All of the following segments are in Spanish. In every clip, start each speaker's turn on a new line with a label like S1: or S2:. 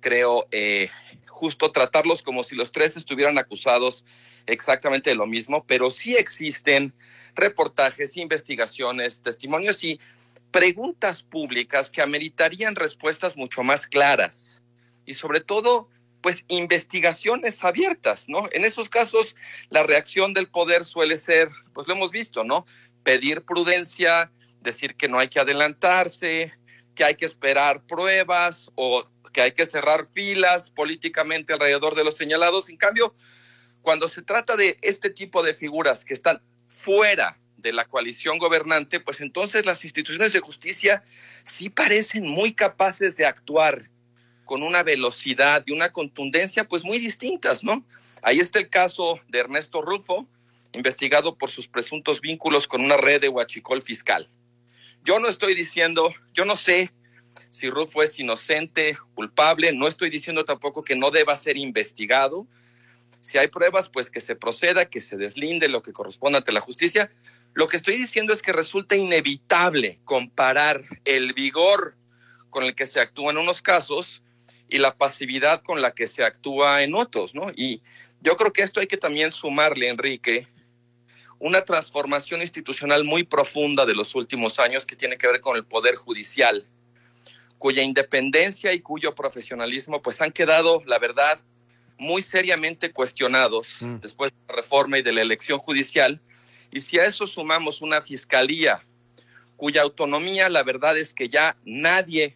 S1: creo, justo tratarlos como si los tres estuvieran acusados exactamente de lo mismo, pero sí existen reportajes, investigaciones, testimonios y preguntas públicas que ameritarían respuestas mucho más claras y sobre todo, pues, investigaciones abiertas, ¿no? En esos casos, la reacción del poder suele ser, pues lo hemos visto, ¿no? Pedir prudencia, decir que no hay que adelantarse, que hay que esperar pruebas o que hay que cerrar filas políticamente alrededor de los señalados. En cambio, cuando se trata de este tipo de figuras que están fuera de la coalición gobernante, pues entonces las instituciones de justicia sí parecen muy capaces de actuar con una velocidad y una contundencia pues muy distintas, ¿no? Ahí está el caso de Ernesto Rulfo, investigado por sus presuntos vínculos con una red de huachicol fiscal. Yo no estoy diciendo, yo no sé si Rulfo es inocente, culpable, no estoy diciendo tampoco que no deba ser investigado. Si hay pruebas, pues que se proceda, que se deslinde lo que corresponda ante la justicia. Lo que estoy diciendo es que resulta inevitable comparar el vigor con el que se actúa en unos casos y la pasividad con la que se actúa en otros, ¿no? Y yo creo que esto hay que también sumarle, Enrique, una transformación institucional muy profunda de los últimos años que tiene que ver con el Poder Judicial, cuya independencia y cuyo profesionalismo pues han quedado, la verdad, muy seriamente cuestionados después de la reforma y de la elección judicial. Y si a eso sumamos una fiscalía cuya autonomía, la verdad es que ya nadie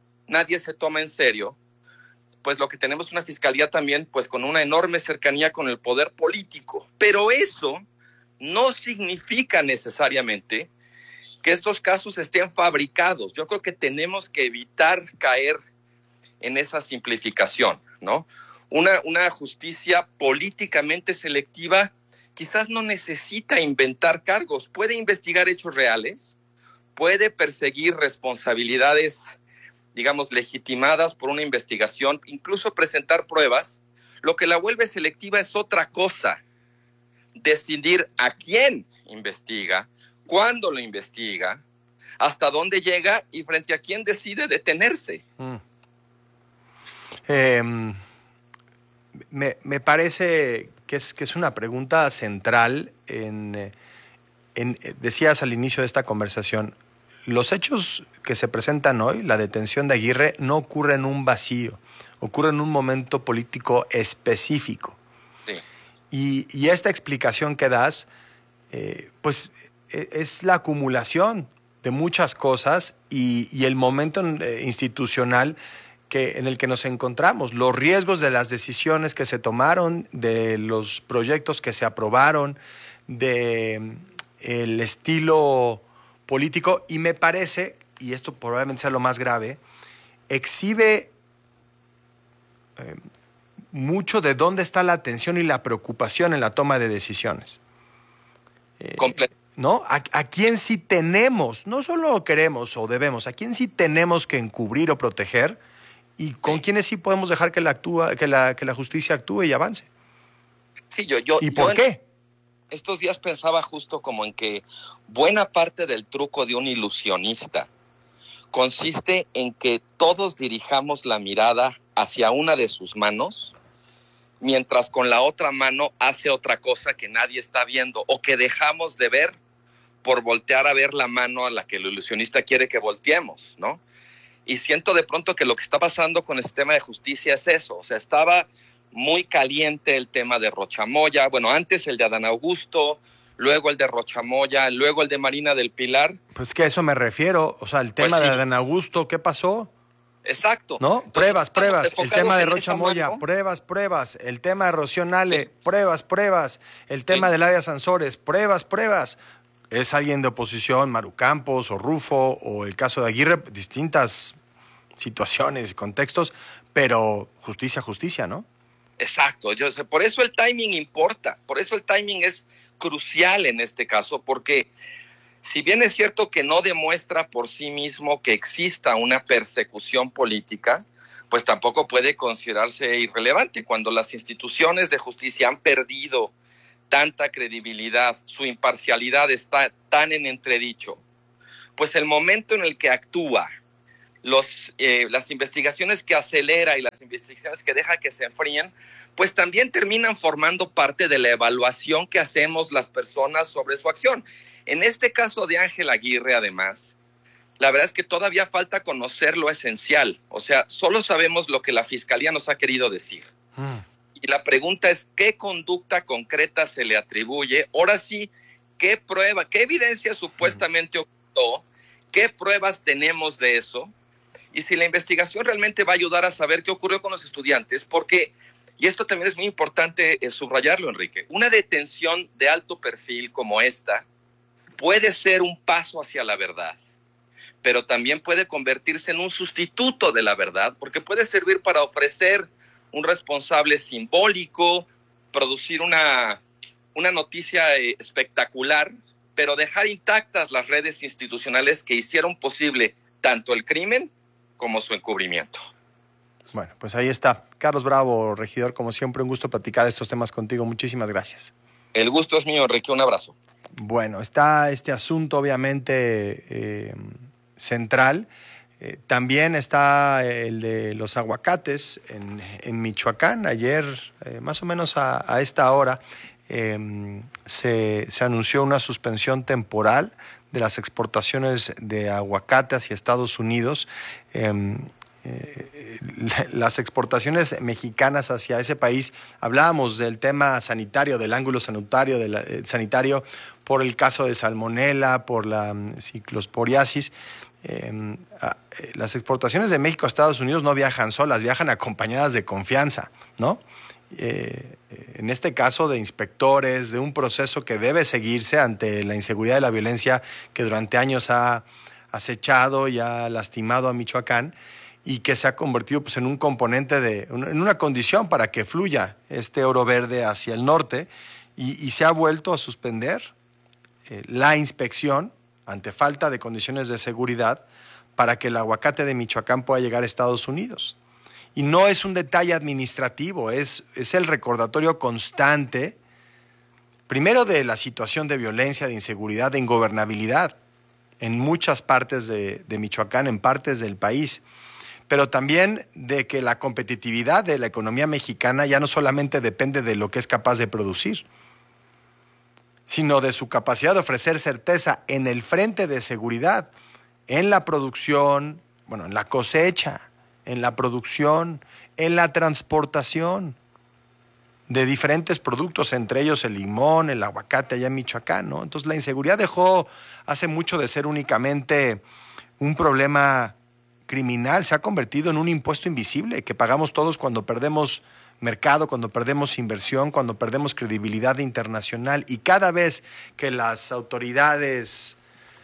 S1: se toma en serio, pues lo que tenemos es una fiscalía también pues con una enorme cercanía con el poder político. Pero eso no significa necesariamente que estos casos estén fabricados. Yo creo que tenemos que evitar caer en esa simplificación, ¿no? Una justicia políticamente selectiva quizás no necesita inventar cargos, puede investigar hechos reales, puede perseguir responsabilidades, digamos, legitimadas por una investigación, incluso presentar pruebas. Lo que la vuelve selectiva es otra cosa: decidir a quién investiga, cuándo lo investiga, hasta dónde llega y frente a quién decide detenerse.
S2: Me parece que es una pregunta central decías al inicio de esta conversación, los hechos que se presentan hoy, la detención de Aguirre, no ocurre en un vacío, ocurre en un momento político específico.
S1: Sí.
S2: Y esta explicación que das, pues es la acumulación de muchas cosas y el momento institucional en el que nos encontramos, los riesgos de las decisiones que se tomaron, de los proyectos que se aprobaron, de el estilo político, y me parece, y esto probablemente sea lo más grave, exhibe mucho de dónde está la atención y la preocupación en la toma de decisiones. ¿No? ¿A quién sí tenemos, no solo queremos o debemos, a quién sí tenemos que encubrir o proteger y con quiénes sí podemos dejar que la justicia actúe y avance?
S1: Sí,
S2: ¿Y por qué?
S1: Estos días pensaba justo como en que buena parte del truco de un ilusionista consiste en que todos dirijamos la mirada hacia una de sus manos, mientras con la otra mano hace otra cosa que nadie está viendo o que dejamos de ver por voltear a ver la mano a la que el ilusionista quiere que volteemos, ¿no? Y siento de pronto que lo que está pasando con el sistema de justicia es eso. O sea, estaba muy caliente el tema de Rocha Moya, bueno, antes el de Adán Augusto, luego el de Rocha Moya, luego el de Marina del Pilar.
S2: Pues que a eso me refiero, o sea, el tema
S1: pues sí.
S2: de Adán Augusto, ¿qué pasó?
S1: Exacto.
S2: ¿No?
S1: Entonces,
S2: pruebas. El tema de Rocha Moya, pruebas. El tema de Rocío Nale, sí. pruebas. El tema del área Sansores, pruebas. Es alguien de oposición, Maru Campos o Rufo, o el caso de Aguirre, distintas situaciones y contextos, pero justicia, ¿no?
S1: Exacto. Por eso el timing importa, por eso el timing es crucial en este caso, porque si bien es cierto que no demuestra por sí mismo que exista una persecución política, pues tampoco puede considerarse irrelevante. Cuando las instituciones de justicia han perdido tanta credibilidad, su imparcialidad está tan en entredicho, pues el momento en el que actúa las investigaciones que acelera y las investigaciones que deja que se enfríen, pues también terminan formando parte de la evaluación que hacemos las personas sobre su acción. En este caso de Ángel Aguirre, además, la verdad es que todavía falta conocer lo esencial. O sea, solo sabemos lo que la Fiscalía nos ha querido decir. Y la pregunta es, ¿qué conducta concreta se le atribuye? Ahora sí, ¿qué prueba, qué evidencia supuestamente ocultó? ¿Qué pruebas tenemos de eso? Y si la investigación realmente va a ayudar a saber qué ocurrió con los estudiantes, porque, y esto también es muy importante subrayarlo, Enrique, una detención de alto perfil como esta puede ser un paso hacia la verdad, pero también puede convertirse en un sustituto de la verdad, porque puede servir para ofrecer un responsable simbólico, producir una noticia espectacular, pero dejar intactas las redes institucionales que hicieron posible tanto el crimen como su encubrimiento.
S2: Bueno, pues ahí está. Carlos Bravo, regidor, como siempre, un gusto platicar de estos temas contigo. Muchísimas gracias.
S1: El gusto es mío, Enrique. Un abrazo.
S2: Bueno, está este asunto obviamente central. También está el de los aguacates en Michoacán. Ayer, más o menos a esta hora, se anunció una suspensión temporal de las exportaciones de aguacate hacia Estados Unidos. Las exportaciones mexicanas hacia ese país, hablábamos del tema sanitario, del ángulo sanitario por el caso de salmonela, por la ciclosporiasis. Las exportaciones de México a Estados Unidos no viajan solas, viajan acompañadas de confianza, ¿no? En este caso de inspectores, de un proceso que debe seguirse ante la inseguridad y la violencia que durante años ha acechado y ha lastimado a Michoacán, y que se ha convertido pues, en un componente, en una condición para que fluya este oro verde hacia el norte, y se ha vuelto a suspender la inspección ante falta de condiciones de seguridad para que el aguacate de Michoacán pueda llegar a Estados Unidos. Y no es un detalle administrativo, es el recordatorio constante, primero de la situación de violencia, de inseguridad, de ingobernabilidad en muchas partes de Michoacán, en partes del país, pero también de que la competitividad de la economía mexicana ya no solamente depende de lo que es capaz de producir, sino de su capacidad de ofrecer certeza en el frente de seguridad, en la producción, bueno, en la cosecha, en la producción, en la transportación de diferentes productos, entre ellos el limón, el aguacate allá en Michoacán, ¿no? Entonces la inseguridad dejó hace mucho de ser únicamente un problema criminal, se ha convertido en un impuesto invisible que pagamos todos cuando perdemos mercado, cuando perdemos inversión, cuando perdemos credibilidad internacional, y cada vez que las autoridades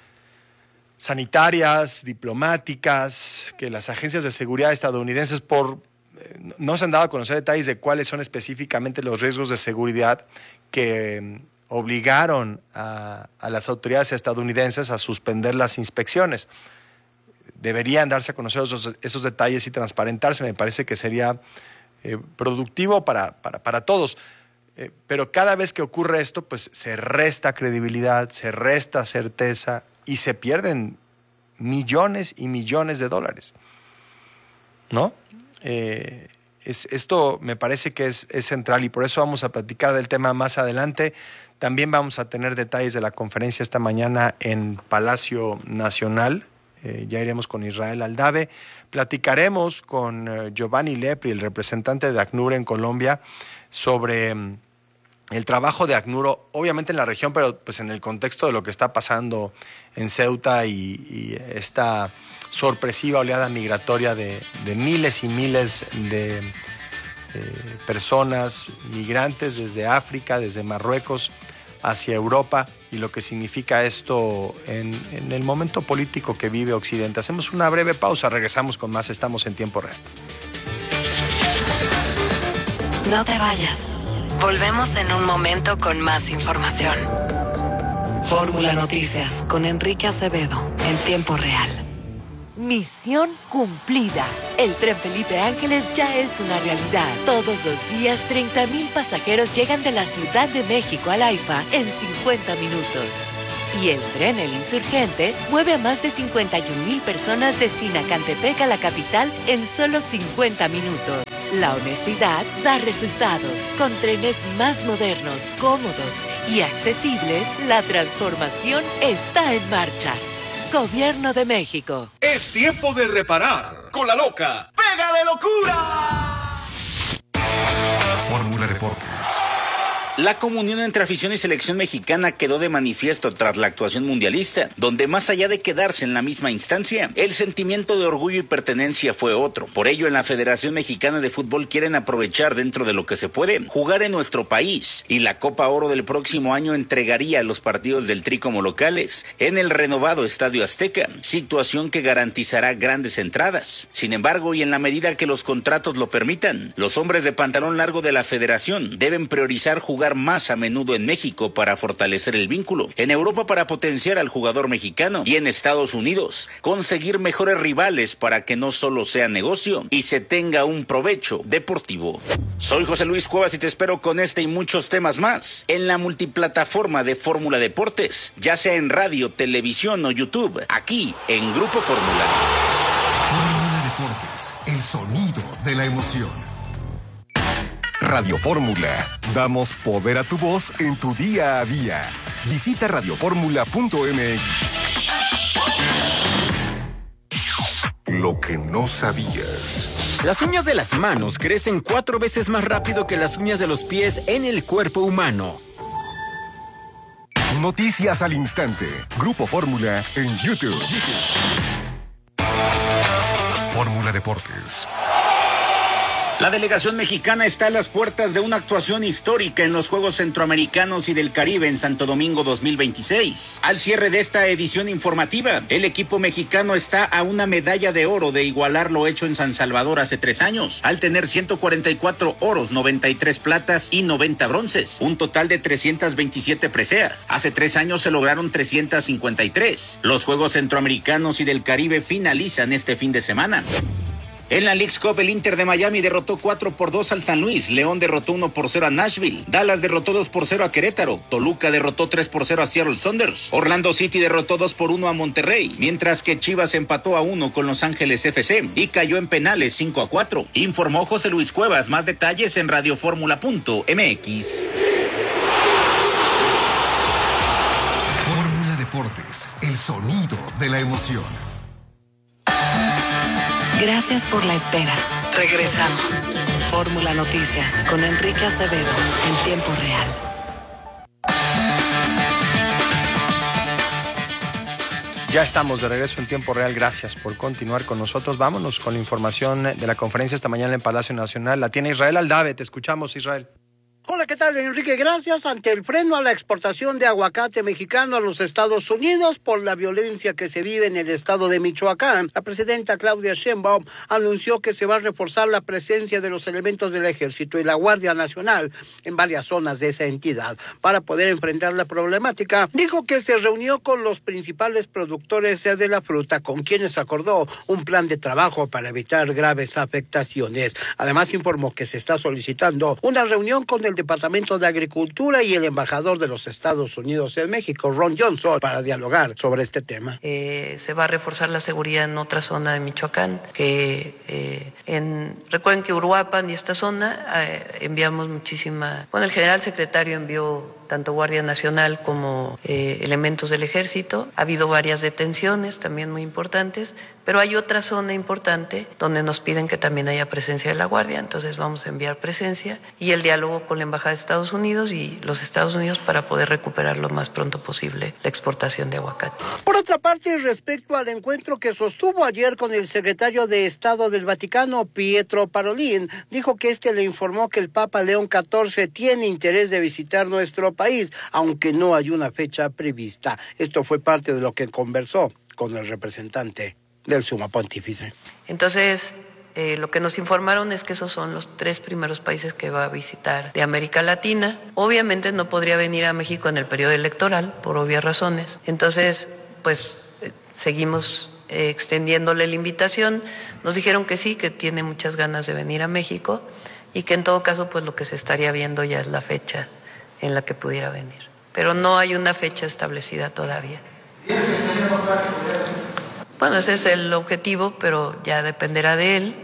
S2: sanitarias, diplomáticas, que las agencias de seguridad estadounidenses no se han dado a conocer detalles de cuáles son específicamente los riesgos de seguridad que obligaron a las autoridades estadounidenses a suspender las inspecciones. Deberían darse a conocer esos detalles y transparentarse. Me parece que sería productivo para todos. Pero cada vez que ocurre esto, pues se resta credibilidad, se resta certeza y se pierden millones y millones de dólares, ¿no? Esto me parece que es central, y por eso vamos a platicar del tema más adelante. También vamos a tener detalles de la conferencia esta mañana en Palacio Nacional. Ya iremos con Israel Aldave. Platicaremos con Giovanni Lepri, el representante de ACNUR en Colombia, sobre el trabajo de ACNUR, obviamente en la región, pero pues en el contexto de lo que está pasando en Ceuta y esta sorpresiva oleada migratoria de miles y miles de personas migrantes desde África, desde Marruecos hacia Europa, y lo que significa esto en el momento político que vive Occidente. Hacemos una breve pausa, regresamos con más. Estamos en tiempo real.
S3: No te vayas. Volvemos en un momento con más información. Fórmula Noticias con Enrique Acevedo en tiempo real.
S4: Misión cumplida. El Tren Felipe Ángeles ya es una realidad. Todos los días 30,000 pasajeros llegan de la Ciudad de México al AIFA en 50 minutos. Y el tren El Insurgente mueve a más de 51,000 personas de Sinacantepec a la capital en solo 50 minutos. La honestidad da resultados. Con trenes más modernos, cómodos y accesibles, la transformación está en marcha. Gobierno de México.
S5: Es tiempo de reparar con la loca Pega de Locura.
S6: Fórmula Deportes.
S7: La comunión entre afición y selección mexicana quedó de manifiesto tras la actuación mundialista, donde más allá de quedarse en la misma instancia, el sentimiento de orgullo y pertenencia fue otro. Por ello, en la Federación Mexicana de Fútbol quieren aprovechar dentro de lo que se puede, jugar en nuestro país, y la Copa Oro del próximo año entregaría los partidos del Tri como locales en el renovado Estadio Azteca, situación que garantizará grandes entradas. Sin embargo, y en la medida que los contratos lo permitan, los hombres de pantalón largo de la Federación deben priorizar jugar más a menudo en México para fortalecer el vínculo, en Europa para potenciar al jugador mexicano y en Estados Unidos conseguir mejores rivales para que no solo sea negocio y se tenga un provecho deportivo. Soy José Luis Cuevas y te espero con este y muchos temas más en la multiplataforma de Fórmula Deportes, ya sea en radio, televisión o YouTube, aquí en Grupo Fórmula.
S6: Fórmula Deportes, el sonido de la emoción. Radio Fórmula. Damos poder a tu voz en tu día a día. Visita radioformula.mx. Lo que no sabías.
S8: Las uñas de las manos crecen 4 veces más rápido que las uñas de los pies en el cuerpo humano.
S6: Noticias al instante. Grupo Fórmula en YouTube. Fórmula Deportes.
S7: La delegación mexicana está a las puertas de una actuación histórica en los Juegos Centroamericanos y del Caribe en Santo Domingo 2026. Al cierre de esta edición informativa, el equipo mexicano está a una medalla de oro de igualar lo hecho en San Salvador hace 3 años, al tener 144 oros, 93 platas y 90 bronces, un total de 327 preseas. Hace 3 años se lograron 353. Los Juegos Centroamericanos y del Caribe finalizan este fin de semana. En la Leagues Cup, el Inter de Miami derrotó 4-2 al San Luis, León derrotó 1-0 a Nashville, Dallas derrotó 2-0 a Querétaro, Toluca derrotó 3-0 a Seattle Sounders, Orlando City derrotó 2-1 a Monterrey, mientras que Chivas empató a 1 con Los Ángeles FC y cayó en penales 5-4. Informó José Luis Cuevas. Más detalles en radioformula.mx.
S6: Fórmula Deportes, el sonido de la emoción.
S3: Gracias por la espera. Regresamos. Fórmula Noticias con Enrique Acevedo en tiempo real.
S2: Ya estamos de regreso en tiempo real. Gracias por continuar con nosotros. Vámonos con la información de la conferencia esta mañana en Palacio Nacional. La tiene Israel Aldave. Te escuchamos, Israel.
S9: Hola, ¿qué tal, Enrique? Gracias. Ante el freno a la exportación de aguacate mexicano a los Estados Unidos por la violencia que se vive en el estado de Michoacán, la presidenta Claudia Sheinbaum anunció que se va a reforzar la presencia de los elementos del Ejército y la Guardia Nacional en varias zonas de esa entidad para poder enfrentar la problemática. Dijo que se reunió con los principales productores de la fruta, con quienes acordó un plan de trabajo para evitar graves afectaciones. Además, informó que se está solicitando una reunión con el Departamento de Agricultura y el embajador de los Estados Unidos en México, Ron Johnson, para dialogar sobre este tema.
S10: Se va a reforzar la seguridad en otra zona de Michoacán, recuerden que Uruapan y esta zona enviamos muchísima, el general secretario envió tanto Guardia Nacional como elementos del Ejército. Ha habido varias detenciones también muy importantes, pero hay otra zona importante donde nos piden que también haya presencia de la Guardia, entonces vamos a enviar presencia y el diálogo con la Embajada de Estados Unidos y los Estados Unidos para poder recuperar lo más pronto posible la exportación de aguacate.
S9: Por otra parte, respecto al encuentro que sostuvo ayer con el secretario de Estado del Vaticano, Pietro Parolin, dijo que le informó que el Papa León XIV tiene interés de visitar nuestro país, aunque no hay una fecha prevista. Esto fue parte de lo que conversó con el representante del Sumo Pontífice.
S10: Entonces, lo que nos informaron es que esos son los 3 primeros países que va a visitar de América Latina. Obviamente no podría venir a México en el periodo electoral, por obvias razones. Entonces, seguimos extendiéndole la invitación. Nos dijeron que sí, que tiene muchas ganas de venir a México y que en todo caso, lo que se estaría viendo ya es la fecha en la que pudiera venir. pero no hay una fecha establecida todavía. Bueno, ese es el objetivo, pero ya dependerá de él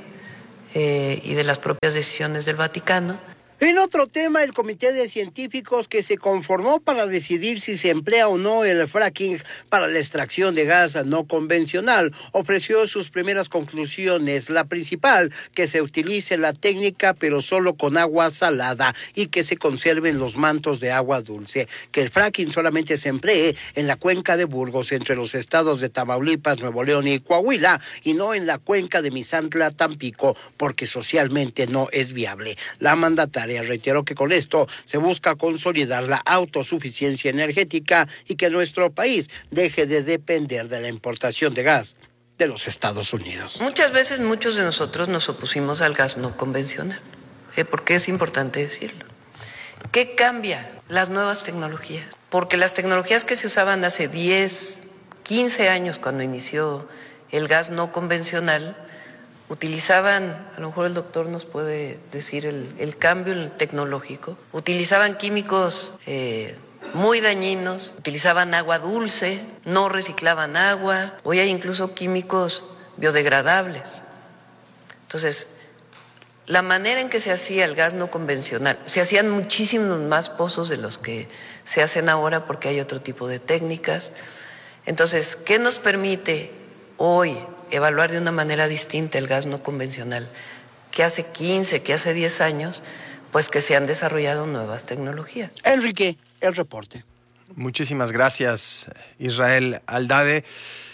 S10: y de las propias decisiones del Vaticano.
S9: En otro tema, el comité de científicos que se conformó para decidir si se emplea o no el fracking para la extracción de gas no convencional ofreció sus primeras conclusiones. La principal, que se utilice la técnica pero solo con agua salada y que se conserven los mantos de agua dulce. Que el fracking solamente se emplee en la cuenca de Burgos entre los estados de Tamaulipas, Nuevo León y Coahuila y no en la cuenca de Misantla, Tampico, porque socialmente no es viable. La mandataria reiteró que con esto se busca consolidar la autosuficiencia energética y que nuestro país deje de depender de la importación de gas de los Estados Unidos.
S10: Muchas veces muchos de nosotros nos opusimos al gas no convencional, porque es importante decirlo. ¿Qué cambia? Las nuevas tecnologías. Porque las tecnologías que se usaban hace 10, 15 años cuando inició el gas no convencional, utilizaban, a lo mejor el doctor nos puede decir el cambio tecnológico, utilizaban químicos muy dañinos, utilizaban agua dulce, no reciclaban agua, hoy hay incluso químicos biodegradables. Entonces, la manera en que se hacía el gas no convencional, se hacían muchísimos más pozos de los que se hacen ahora porque hay otro tipo de técnicas. Entonces, ¿qué nos permite hoy evaluar de una manera distinta el gas no convencional? Que hace 15, que hace 10 años, pues que se han desarrollado nuevas tecnologías.
S9: Enrique, el reporte.
S2: Muchísimas gracias, Israel Aldave.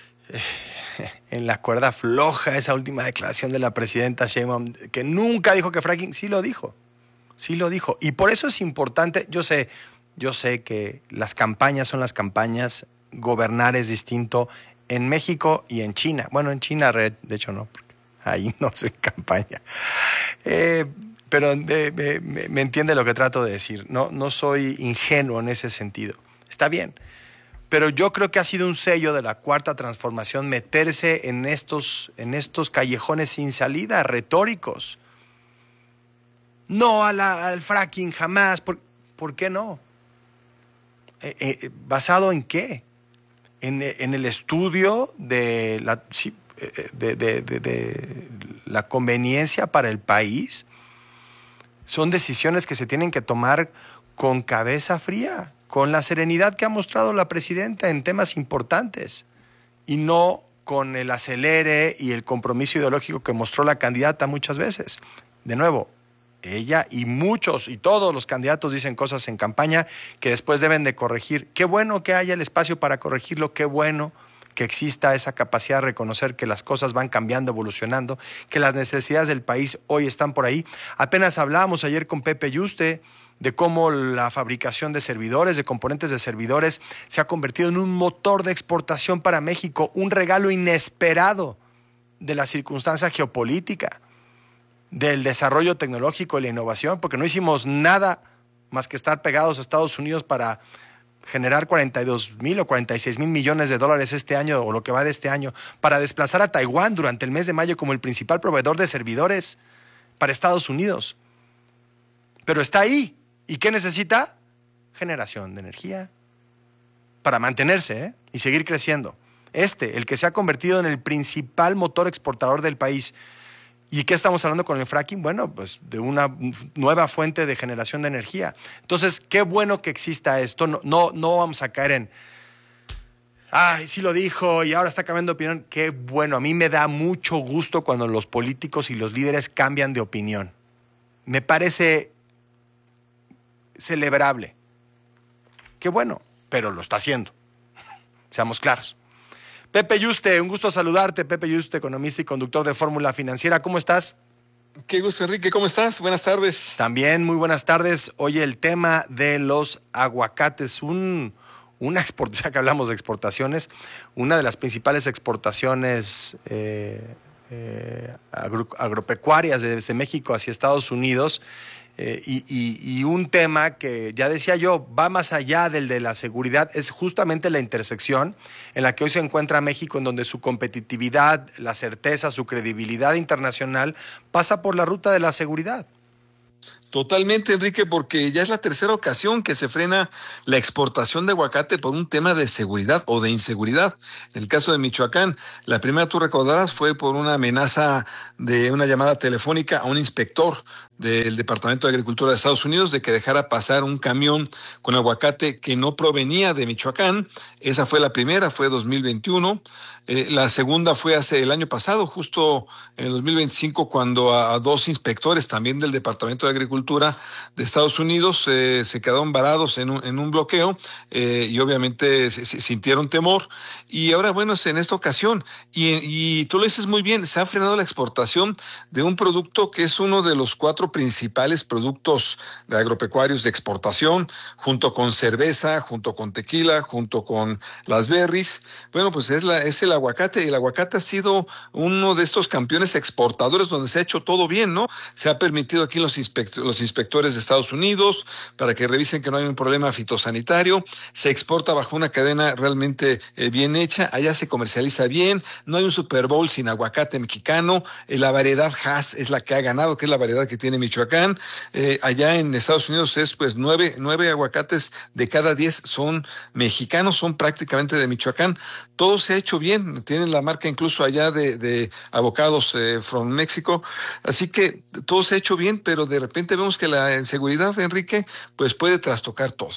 S2: En la cuerda floja esa última declaración de la presidenta Sheinbaum, que nunca dijo que fracking, sí lo dijo. Y por eso es importante, yo sé que las campañas son las campañas, gobernar es distinto en México y en China. Bueno, en China, de hecho, no, porque ahí no se campaña. Pero me entiende lo que trato de decir. No soy ingenuo en ese sentido. Está bien. Pero yo creo que ha sido un sello de la Cuarta Transformación meterse en estos callejones sin salida, retóricos. No al fracking, jamás. ¿Por qué no? ¿Basado en qué? En el estudio de la conveniencia para el país. Son decisiones que se tienen que tomar con cabeza fría, con la serenidad que ha mostrado la presidenta en temas importantes y no con el acelere y el compromiso ideológico que mostró la candidata muchas veces. De nuevo, ella y muchos y todos los candidatos dicen cosas en campaña que después deben de corregir. Qué bueno que haya el espacio para corregirlo, qué bueno que exista esa capacidad de reconocer que las cosas van cambiando, evolucionando, que las necesidades del país hoy están por ahí. Apenas hablábamos ayer con Pepe Yuste de cómo la fabricación de servidores, de componentes de servidores, se ha convertido en un motor de exportación para México, un regalo inesperado de la circunstancia geopolítica, del desarrollo tecnológico y la innovación, porque no hicimos nada más que estar pegados a Estados Unidos para generar 42,000 o 46,000 millones de dólares este año o lo que va de este año, para desplazar a Taiwán durante el mes de mayo como el principal proveedor de servidores para Estados Unidos. Pero está ahí. ¿Y qué necesita? Generación de energía para mantenerse y seguir creciendo. El que se ha convertido en el principal motor exportador del país. ¿Y qué estamos hablando con el fracking? Bueno, pues de una nueva fuente de generación de energía. Entonces, qué bueno que exista esto. No vamos a caer en, sí lo dijo y ahora está cambiando de opinión. Qué bueno, a mí me da mucho gusto cuando los políticos y los líderes cambian de opinión. Me parece celebrable. Qué bueno, pero lo está haciendo. Seamos claros. Pepe Yuste, un gusto saludarte. Pepe Yuste, economista y conductor de Fórmula Financiera. ¿Cómo estás?
S11: Qué gusto, Enrique. ¿Cómo estás? Buenas tardes.
S2: También, muy buenas tardes. Oye, el tema de los aguacates, ya que hablamos de exportaciones, una de las principales exportaciones agropecuarias desde México hacia Estados Unidos, y un tema que, ya decía yo, va más allá del de la seguridad, es justamente la intersección en la que hoy se encuentra México, en donde su competitividad, la certeza, su credibilidad internacional pasa por la ruta de la seguridad.
S11: Totalmente, Enrique, porque ya es la tercera ocasión que se frena la exportación de aguacate por un tema de seguridad o de inseguridad. En el caso de Michoacán, la primera, tú recordarás, fue por una amenaza de una llamada telefónica a un inspector del Departamento de Agricultura de Estados Unidos de que dejara pasar un camión con aguacate que no provenía de Michoacán. Esa fue la primera, fue 2021. La segunda fue hace el año pasado, justo en el 2025, cuando a dos inspectores también del Departamento de Agricultura de Estados Unidos se quedaron varados en un bloqueo y obviamente sintieron temor. Y ahora, bueno, es en esta ocasión. Y tú lo dices muy bien, se ha frenado la exportación de un producto que es uno de los 4 principales productos agropecuarios de exportación, junto con cerveza, junto con tequila, junto con las berries. Bueno, pues es el aguacate, y el aguacate ha sido uno de estos campeones exportadores donde se ha hecho todo bien, ¿no? Se ha permitido aquí los inspectores de Estados Unidos para que revisen que no hay un problema fitosanitario, se exporta bajo una cadena realmente bien hecha, allá se comercializa bien, no hay un Super Bowl sin aguacate mexicano, la variedad Hass es la que ha ganado, que es la variedad que tiene Michoacán, allá en Estados Unidos es pues 9 aguacates de cada 10 son mexicanos, son prácticamente de Michoacán, todo se ha hecho bien, tienen la marca incluso allá de Avocados from México, así que todo se ha hecho bien, pero de repente vemos que la inseguridad, Enrique, pues puede trastocar todo.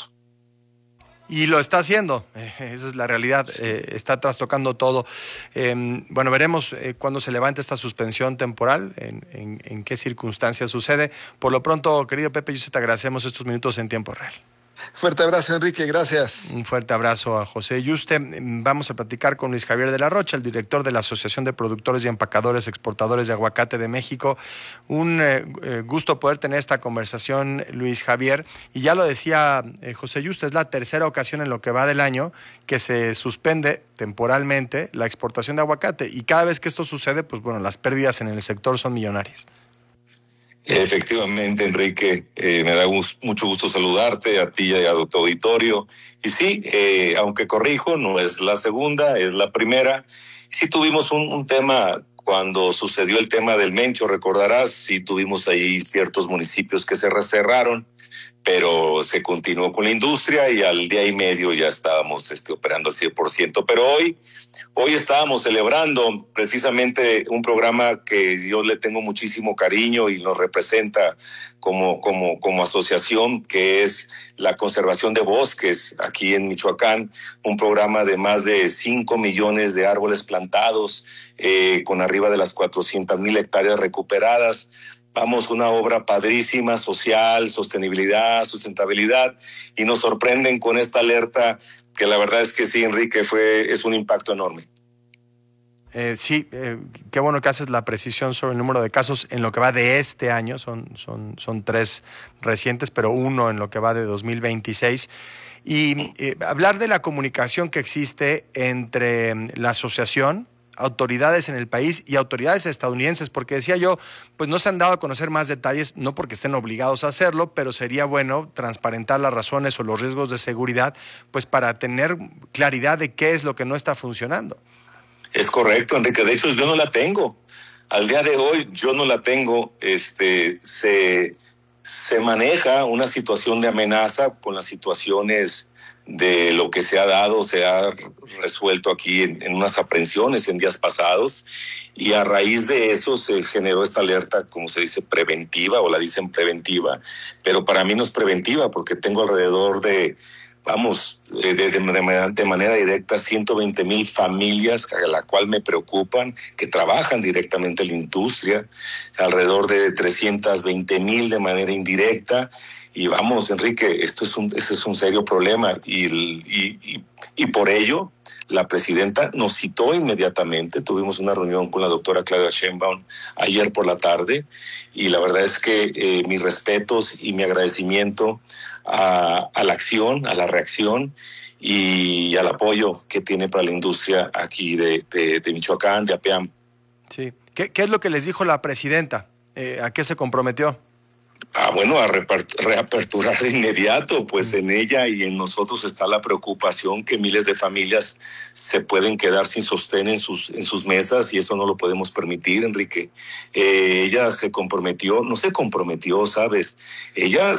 S2: Y lo está haciendo, esa es la realidad, sí. Está trastocando todo. Bueno, veremos cuándo se levanta esta suspensión temporal, en qué circunstancias sucede. Por lo pronto, querido Pepe, yo te agradecemos estos minutos en tiempo real.
S11: Fuerte abrazo, Enrique, gracias.
S2: Un fuerte abrazo a José Yuste. Vamos a platicar con Luis Javier de la Rocha, el director de la Asociación de Productores y Empacadores Exportadores de Aguacate de México. Un gusto poder tener esta conversación, Luis Javier. Y ya lo decía José Yuste, es la tercera ocasión en lo que va del año que se suspende temporalmente la exportación de aguacate. Y cada vez que esto sucede, pues bueno, las pérdidas en el sector son millonarias.
S12: Efectivamente, Enrique, me da mucho gusto saludarte a ti y a tu auditorio. Y sí, aunque corrijo, no es la segunda, es la primera. Sí tuvimos un tema cuando sucedió el tema del Mencho, recordarás, sí tuvimos ahí ciertos municipios que se cerraron, pero se continuó con la industria y al día y medio ya estábamos operando al 100%. Pero hoy estábamos celebrando precisamente un programa que yo le tengo muchísimo cariño y nos representa como asociación, que es la conservación de bosques aquí en Michoacán, un programa de más de 5 millones de árboles plantados, con arriba de las 400,000 hectáreas recuperadas. Vamos, una obra padrísima, social, sostenibilidad, sustentabilidad, y nos sorprenden con esta alerta que la verdad es que sí, Enrique, es un impacto enorme.
S2: Sí, qué bueno que haces la precisión sobre el número de casos en lo que va de este año, son 3 recientes, pero 1 en lo que va de 2026. Y hablar de la comunicación que existe entre la asociación, autoridades en el país y autoridades estadounidenses, porque decía yo, pues no se han dado a conocer más detalles, no porque estén obligados a hacerlo, pero sería bueno transparentar las razones o los riesgos de seguridad, pues para tener claridad de qué es lo que no está funcionando.
S12: Es correcto, Enrique, de hecho yo no la tengo, al día de hoy yo no la tengo, se maneja una situación de amenaza con las situaciones de lo que se ha dado, se ha resuelto aquí en unas aprehensiones en días pasados, y a raíz de eso se generó esta alerta, como se dice, preventiva, o la dicen preventiva, pero para mí no es preventiva porque tengo alrededor de manera directa 120,000 familias a la cual me preocupan, que trabajan directamente en la industria, alrededor de 320,000 de manera indirecta. Y vamos, Enrique, este es un serio problema y por ello la presidenta nos citó inmediatamente. Tuvimos una reunión con la doctora Claudia Sheinbaum ayer por la tarde, y la verdad es que mis respetos y mi agradecimiento a la acción, a la reacción y al apoyo que tiene para la industria aquí de Michoacán, de APEAM.
S2: Sí. ¿Qué es lo que les dijo la presidenta? ¿A qué se comprometió?
S12: reaperturar de inmediato, pues en ella y en nosotros está la preocupación que miles de familias se pueden quedar sin sostén en sus mesas, y eso no lo podemos permitir, Enrique. Ella no se comprometió, ¿sabes? Ella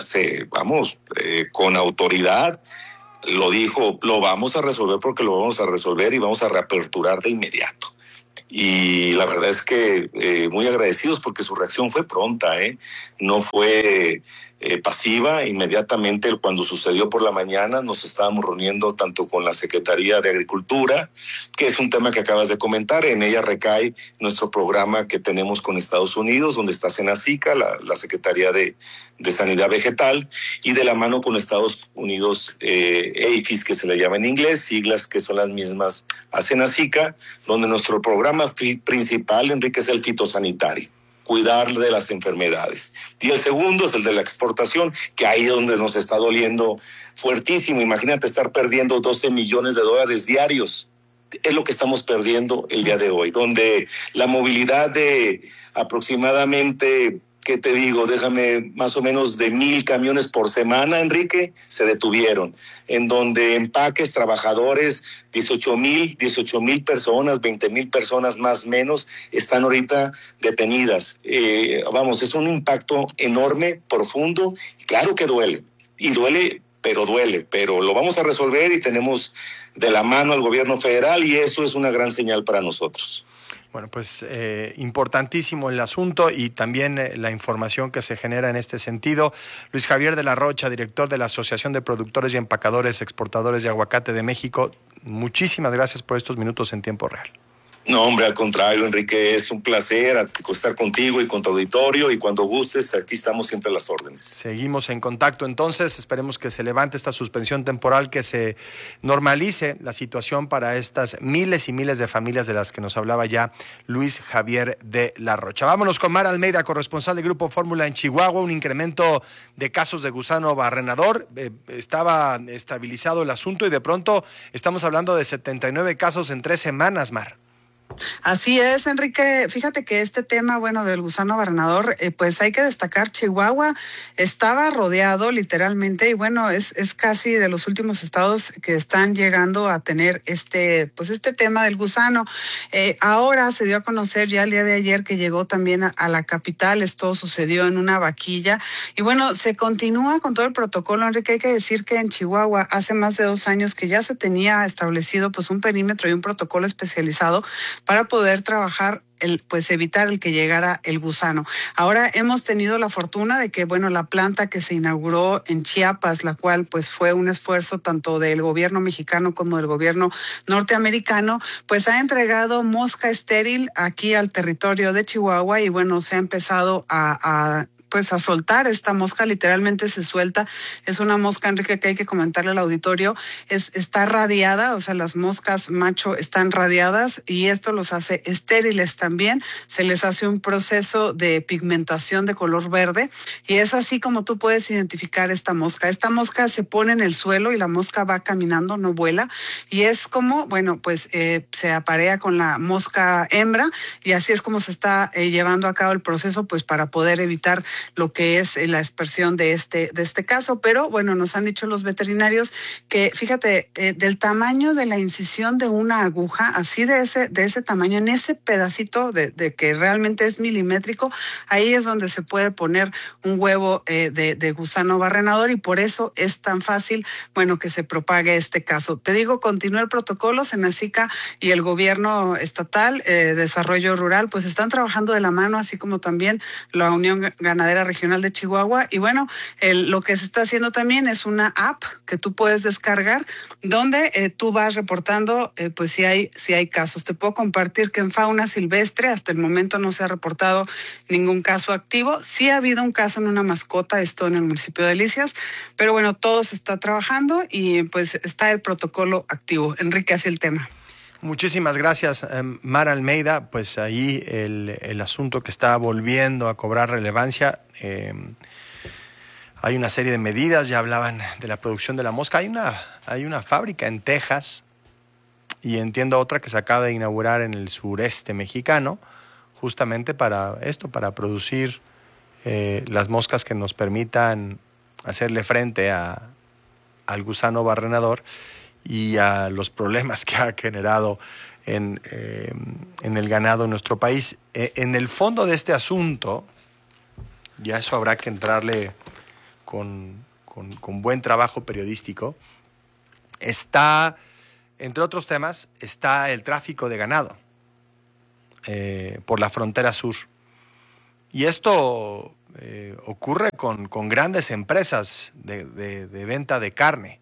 S12: con autoridad lo dijo, lo vamos a resolver porque lo vamos a resolver y vamos a reaperturar de inmediato. Y la verdad es que muy agradecidos porque su reacción fue pronta, no fue pasiva. Inmediatamente cuando sucedió por la mañana nos estábamos reuniendo tanto con la Secretaría de Agricultura, que es un tema que acabas de comentar. En ella recae nuestro programa que tenemos con Estados Unidos, donde está Senacica, la Secretaría de Sanidad Vegetal, y de la mano con Estados Unidos, APHIS, que se le llama en inglés, siglas que son las mismas a Senacica, donde nuestro programa principal, Enrique, es el fitosanitario, cuidar de las enfermedades. Y el segundo es el de la exportación, que ahí es donde nos está doliendo fuertísimo. Imagínate estar perdiendo $12 millones diarios. Es lo que estamos perdiendo el día de hoy, donde la movilidad de aproximadamente, ¿qué te digo? Déjame más o menos de 1,000 camiones por semana, Enrique, se detuvieron. En donde empaques, trabajadores, 18,000 personas, 20,000 personas más o menos, están ahorita detenidas. Es un impacto enorme, profundo. Claro que duele, y duele, pero lo vamos a resolver y tenemos de la mano al gobierno federal, y eso es una gran señal para nosotros.
S2: Bueno, pues importantísimo el asunto y también la información que se genera en este sentido. Luis Javier de la Rocha, director de la Asociación de Productores y Empacadores Exportadores de Aguacate de México, muchísimas gracias por estos minutos en tiempo real.
S12: No, hombre, al contrario, Enrique, es un placer estar contigo y con tu auditorio, y cuando gustes, aquí estamos siempre a las órdenes.
S2: Seguimos en contacto entonces, esperemos que se levante esta suspensión temporal, que se normalice la situación para estas miles y miles de familias de las que nos hablaba ya Luis Javier de la Rocha. Vámonos con Mara Almeida, corresponsal de Grupo Fórmula en Chihuahua. Un incremento de casos de gusano barrenador, estaba estabilizado el asunto y de pronto estamos hablando de 79 casos en 3 semanas, Mar.
S13: Así es, Enrique. Fíjate que este tema, del gusano barrenador, pues hay que destacar, Chihuahua estaba rodeado literalmente, y es casi de los últimos estados que están llegando a tener este tema del gusano. Ahora se dio a conocer ya el día de ayer que llegó también a la capital. Esto sucedió en una vaquilla y se continúa con todo el protocolo, Enrique. Hay que decir que en Chihuahua hace más de 2 años que ya se tenía establecido un perímetro y un protocolo especializado para poder trabajar evitar el que llegara el gusano. Ahora hemos tenido la fortuna de que, la planta que se inauguró en Chiapas, la cual fue un esfuerzo tanto del gobierno mexicano como del gobierno norteamericano, ha entregado mosca estéril aquí al territorio de Chihuahua y se ha empezado a soltar esta mosca. Literalmente se suelta. Es una mosca, Enrique, que hay que comentarle al auditorio, está radiada, las moscas macho están radiadas y esto los hace estériles también. Se les hace un proceso de pigmentación de color verde y es así como tú puedes identificar esta mosca. Esta mosca se pone en el suelo y la mosca va caminando, no vuela, y es como, se aparea con la mosca hembra y así es como se está llevando a cabo el proceso, para poder evitar lo que es la expresión de este caso. Pero nos han dicho los veterinarios que, fíjate, del tamaño de la incisión de una aguja, así de ese tamaño, en ese pedacito de que realmente es milimétrico, ahí es donde se puede poner un huevo de gusano barrenador, y por eso es tan fácil, que se propague este caso. Te digo, continúa el protocolo. Senacica y el gobierno estatal, Desarrollo Rural, están trabajando de la mano, así como también la Unión Ganadera Regional de Chihuahua, y lo que se está haciendo también es una app que tú puedes descargar, donde tú vas reportando si hay casos. Te puedo compartir que en fauna silvestre hasta el momento no se ha reportado ningún caso activo. Sí ha habido un caso en una mascota, esto en el municipio de Delicias, pero todo se está trabajando y está el protocolo activo. Enrique, así el tema.
S2: Muchísimas gracias, Mara Almeida. Ahí el asunto que está volviendo a cobrar relevancia. Hay una serie de medidas, ya hablaban de la producción de la mosca. Hay una fábrica en Texas y entiendo otra que se acaba de inaugurar en el sureste mexicano, justamente para esto, para producir las moscas que nos permitan hacerle frente al gusano barrenador y a los problemas que ha generado en el ganado en nuestro país. En el fondo de este asunto, ya eso habrá que entrarle con buen trabajo periodístico, está, entre otros temas, está el tráfico de ganado por la frontera sur. Y esto ocurre con grandes empresas de venta de carne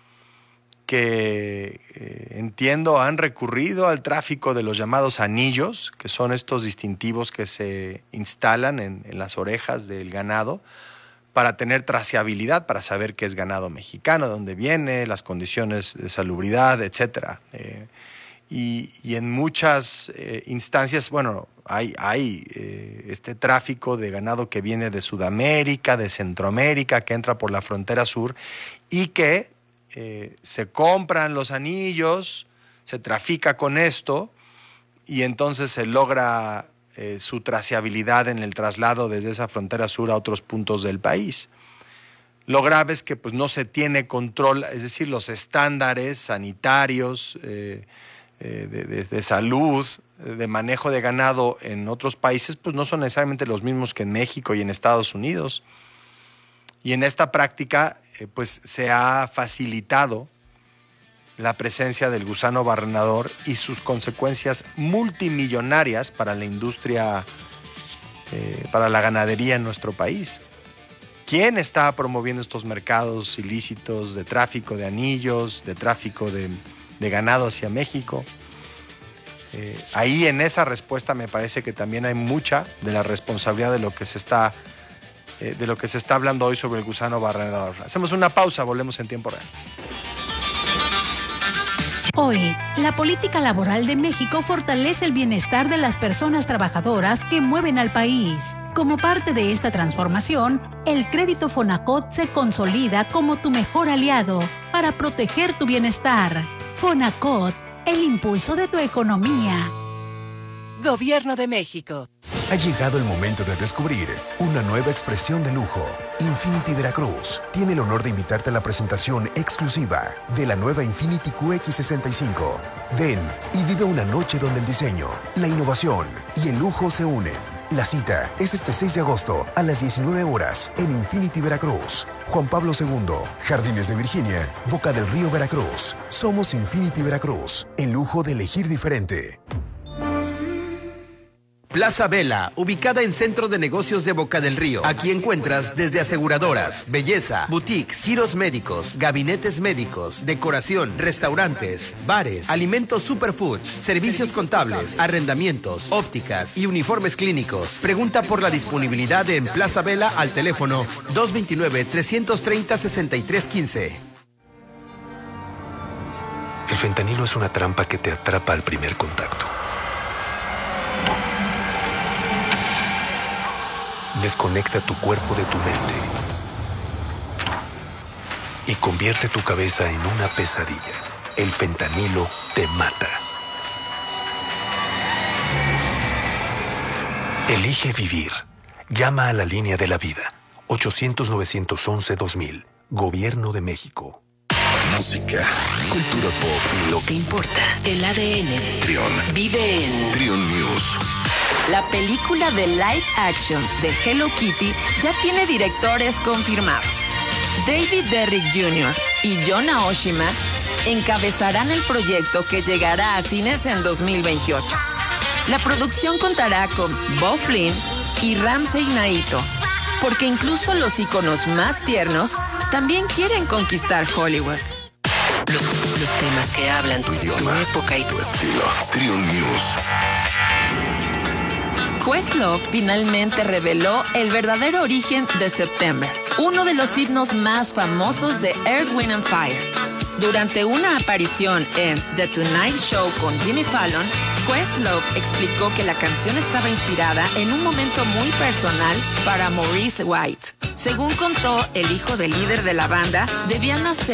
S2: que entiendo han recurrido al tráfico de los llamados anillos, que son estos distintivos que se instalan en las orejas del ganado para tener traceabilidad, para saber que es ganado mexicano, de dónde viene, las condiciones de salubridad, etc. Y en muchas instancias, bueno, hay este tráfico de ganado que viene de Sudamérica, de Centroamérica, que entra por la frontera sur y que se compran los anillos, se trafica con esto y entonces se logra su traceabilidad en el traslado desde esa frontera sur a otros puntos del país. Lo grave es que pues, no se tiene control, es decir, los estándares sanitarios de salud, de manejo de ganado en otros países, pues no son necesariamente los mismos que en México y en Estados Unidos. Y en esta práctica, pues se ha facilitado la presencia del gusano barrenador y sus consecuencias multimillonarias para la industria, para la ganadería en nuestro país. ¿Quién está promoviendo estos mercados ilícitos de tráfico de anillos, de tráfico de ganado hacia México? Ahí en esa respuesta me parece que también hay mucha de la responsabilidad de lo que se está hablando hoy sobre el gusano barrenador. Hacemos una pausa, volvemos en tiempo real.
S14: Hoy, la política laboral de México fortalece el bienestar de las personas trabajadoras que mueven al país. Como parte de esta transformación, el crédito Fonacot se consolida como tu mejor aliado para proteger tu bienestar. Fonacot, el impulso de tu economía.
S4: Gobierno de México.
S15: Ha llegado el momento de descubrir una nueva expresión de lujo. Infiniti Veracruz tiene el honor de invitarte a la presentación exclusiva de la nueva Infiniti QX65. Ven y vive una noche donde el diseño, la innovación y el lujo se unen. La cita es este 6 de agosto a las 19 horas en Infiniti Veracruz. Juan Pablo II, Jardines de Virginia, Boca del Río, Veracruz. Somos Infiniti Veracruz, el lujo de elegir diferente.
S16: Plaza Vela, ubicada en Centro de Negocios de Boca del Río. Aquí encuentras desde aseguradoras, belleza, boutiques, giros médicos, gabinetes médicos, decoración, restaurantes, bares, alimentos superfoods, servicios contables, arrendamientos, ópticas y uniformes clínicos. Pregunta por la disponibilidad en Plaza Vela al teléfono 229-330-6315.
S15: El fentanilo es una trampa que te atrapa al primer contacto. Desconecta tu cuerpo de tu mente y convierte tu cabeza en una pesadilla. El fentanilo te mata. Elige vivir. Llama a la línea de la vida. 800-911-2000. Gobierno de México.
S6: Música, cultura pop y
S3: Lo que importa, el ADN.
S6: Trión.
S3: Vive en
S6: Trión News.
S17: La película de live action de Hello Kitty ya tiene directores confirmados. David Derrick Jr. y John Aoshima encabezarán el proyecto que llegará a cines en 2028. La producción contará con Bob Flynn y Ramsey Naito, porque incluso los íconos más tiernos también quieren conquistar Hollywood.
S3: Los temas que hablan tu idioma, tu época y
S6: tu estilo. Trión News.
S17: Questlove finalmente reveló el verdadero origen de September, uno de los himnos más famosos de Earth, Wind and Fire. Durante una aparición en The Tonight Show con Jimmy Fallon, Questlove explicó que la canción estaba inspirada en un momento muy personal para Maurice White. Según contó, el hijo del líder de la banda debía nacer